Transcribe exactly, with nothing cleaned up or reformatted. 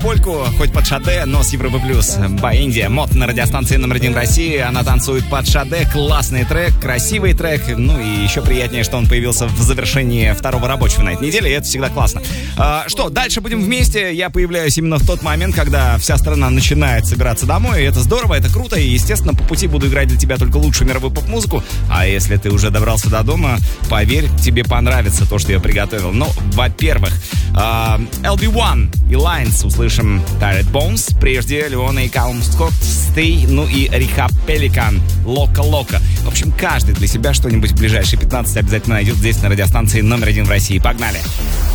польку, хоть под шаде, но с Европы плюс. Баинди, мод на радиостанции номер один в России. Она танцует под шаде. Классный трек, красивый трек. Ну и еще приятнее, что он появился в завершении второго рабочего на этой неделе. И это всегда классно. А, что, дальше будем вместе. Я появляюсь именно в тот момент, когда вся страна начинает собираться домой. И это здорово, это круто. И, естественно, по пути буду играть для тебя только лучшую мировую поп-музыку. А если ты уже добрался до дома, поверь, тебе понравится то, что я приготовил. Ну, во-первых, uh, эл би один и Lines услышим Tired Bones. Прежде Леона и Калум Скотт Stay, ну и Рихаб Пеликан Лока Лока. В общем, каждый для себя что-нибудь в ближайшие пятнадцать обязательно найдет здесь на радиостанции номер один в России. Погнали!